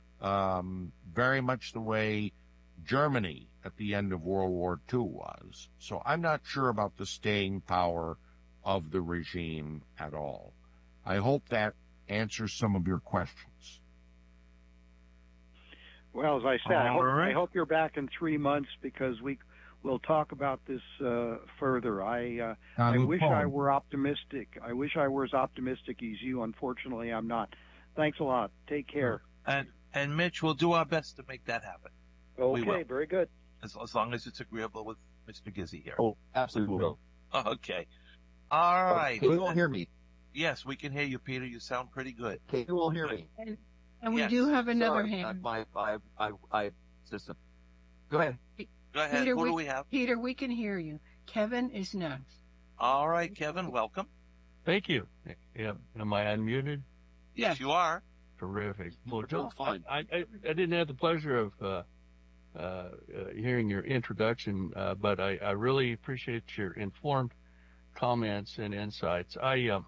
[SPEAKER 11] um, very much the way Germany at the end of World War Two was. So I'm not sure about the staying power of the regime at all. I hope that answers some of your questions.
[SPEAKER 13] Well, as I said, I hope,
[SPEAKER 12] All right.
[SPEAKER 13] I hope you're back in three months because we we'll talk about this uh, further. I uh,
[SPEAKER 11] I
[SPEAKER 13] I
[SPEAKER 11] look
[SPEAKER 13] wish I
[SPEAKER 11] forward.
[SPEAKER 13] were optimistic. I wish I were as optimistic as you. Unfortunately, I'm not. Thanks a lot. Take care.
[SPEAKER 8] And and Mitch, we'll do our best to make that happen. We
[SPEAKER 13] Okay,
[SPEAKER 8] will.
[SPEAKER 13] very good.
[SPEAKER 8] As, as long as it's agreeable with Mister Gizzi here.
[SPEAKER 14] Oh, absolutely will.
[SPEAKER 8] Okay. All right.
[SPEAKER 14] Can you all hear me?
[SPEAKER 8] Yes, we can hear you, Peter. You sound pretty good.
[SPEAKER 14] Can you all hear me?
[SPEAKER 3] And, and we
[SPEAKER 8] Yes.
[SPEAKER 3] do have another
[SPEAKER 14] Sorry,
[SPEAKER 3] hand.
[SPEAKER 14] My, my, my, my system. Go ahead.
[SPEAKER 8] Go ahead.
[SPEAKER 3] Peter,
[SPEAKER 8] Who
[SPEAKER 3] we,
[SPEAKER 8] do we have?
[SPEAKER 3] Peter, we can hear you. Kevin is next.
[SPEAKER 8] All right, Kevin, welcome.
[SPEAKER 12] Thank you. Yeah, am I unmuted?
[SPEAKER 8] Yes, you are.
[SPEAKER 12] Terrific. Well,
[SPEAKER 14] You're
[SPEAKER 12] Joe,
[SPEAKER 14] fine.
[SPEAKER 12] I, I, I didn't have the pleasure of uh, uh, uh, hearing your introduction, uh, but I, I really appreciate your informed comments and insights. I um,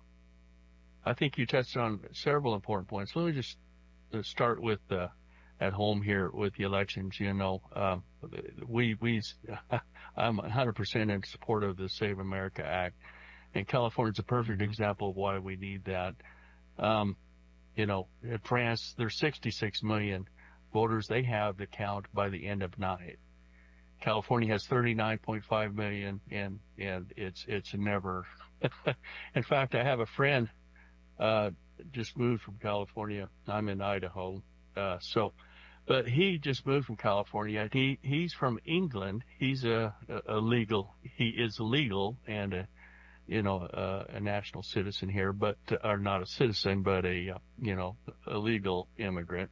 [SPEAKER 12] I think you touched on several important points. Let me just uh, start with uh, at home here with the elections. You know, um, we we I'm one hundred percent in support of the Save America Act, and California's a perfect example of why we need that. Um, you know, in France, there's sixty-six million voters they have to count by the end of night. California has thirty-nine point five million, and and it's it's never. In fact, I have a friend uh, just moved from California. I'm in Idaho, uh, so, but he just moved from California. He he's from England. He's a, a, a legal. He is legal and a, you know, uh, a national citizen here, but or not a citizen, but a uh, you know a legal immigrant.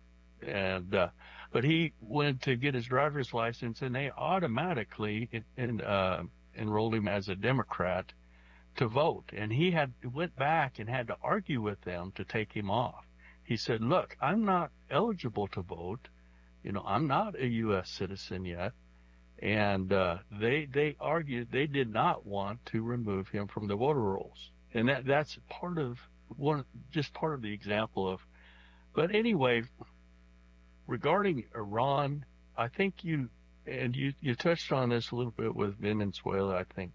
[SPEAKER 12] And uh, but he went to get his driver's license, and they automatically in, in, uh, enrolled him as a Democrat to vote. And he had went back and had to argue with them to take him off. He said, "Look, I'm not eligible to vote. You know, I'm not a U S citizen yet." And uh, they they argued they did not want to remove him from the voter rolls, and that that's part of one, just part of the example of. But anyway, regarding Iran, I think you and you you touched on this a little bit with Venezuela. I think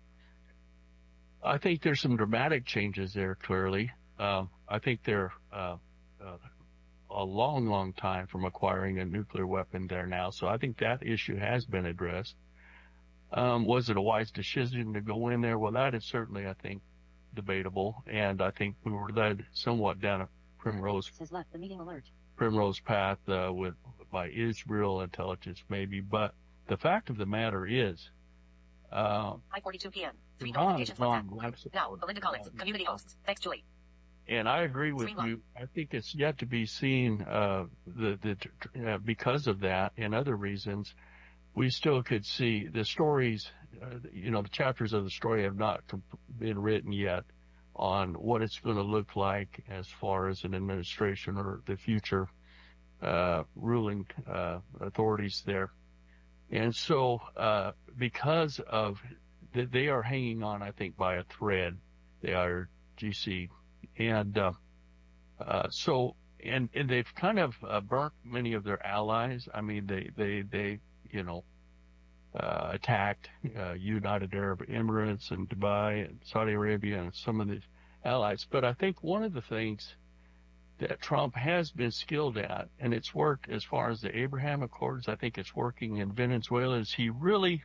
[SPEAKER 12] I think there's some dramatic changes there. Clearly, um, I think they're uh, uh, a long, long time from acquiring a nuclear weapon there now. So I think that issue has been addressed. Um, was it a wise decision to go in there? Well, that is certainly, I think, debatable. And I think we were led somewhat down a primrose,
[SPEAKER 15] left the meeting alert.
[SPEAKER 12] primrose path uh, with by Israel intelligence, maybe. But the fact of the matter is, uh,
[SPEAKER 15] five forty-two p.m. Three
[SPEAKER 12] Iran
[SPEAKER 15] notifications.
[SPEAKER 12] is on
[SPEAKER 15] WhatsApp.
[SPEAKER 12] life support.
[SPEAKER 15] Now, Belinda Collins, community hosts. Thanks, Julie.
[SPEAKER 12] And I agree with
[SPEAKER 15] Streamline.
[SPEAKER 12] you. I think it's yet to be seen uh, the, the, uh, because of that and other reasons, we still could see the stories, uh, you know, the chapters of the story have not comp- been written yet on what it's going to look like as far as an administration or the future uh, ruling uh, authorities there. And so uh, because of that, they are hanging on, I think, by a thread. They are G C. And uh, uh, so, and, and they've kind of uh, burnt many of their allies. I mean, they, they, they you know, uh, attacked uh, United Arab Emirates and Dubai and Saudi Arabia and some of these allies. But I think one of the things that Trump has been skilled at, and it's worked as far as the Abraham Accords, I think it's working in Venezuela, is he really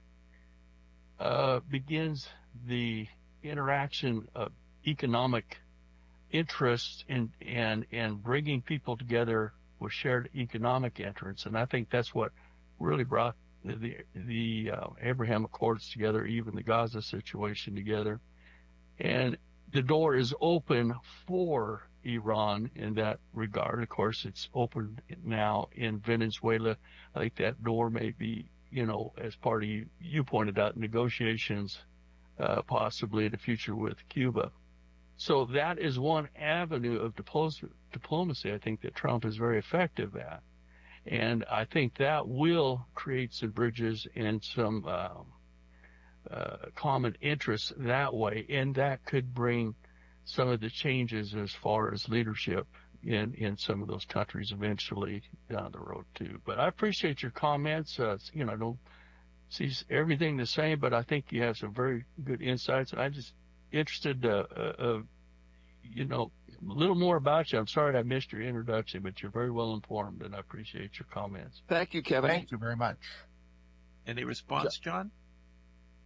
[SPEAKER 12] uh, begins the interaction of economic interests in and and bringing people together with shared economic interests, and I think that's what really brought the the, the uh, Abraham Accords together, even the Gaza situation together. And the door is open for Iran in that regard. Of course, it's open now in Venezuela. I think that door may be, you know, as part of you, you pointed out, negotiations, uh, possibly in the future with Cuba. So that is one avenue of diplomacy, I think, that Trump is very effective at. And I think that will create some bridges and some um, uh, common interests that way. And that could bring some of the changes as far as leadership in, in some of those countries eventually down the road, too. But I appreciate your comments. Uh, you know, I don't see everything the same, but I think you have some very good insights. And I just interested, uh, uh, you know, a little more about you. I'm sorry I missed your introduction, but you're very well informed, and I appreciate your comments.
[SPEAKER 14] Thank you, Kevin.
[SPEAKER 11] Thank you very much.
[SPEAKER 8] Any response, John?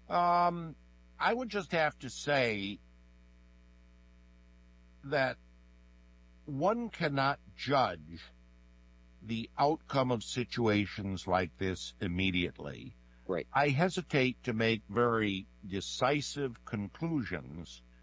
[SPEAKER 11] Um, I would just have to say that one cannot judge the outcome of situations like this immediately.
[SPEAKER 14] Right.
[SPEAKER 11] I hesitate to make very decisive conclusions